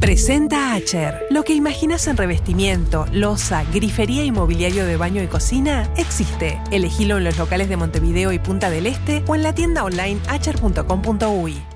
Presenta Acher. Lo que imaginas en revestimiento, loza, grifería y mobiliario de baño y cocina existe. Elegilo en los locales de Montevideo y Punta del Este o en la tienda online acher.com.uy.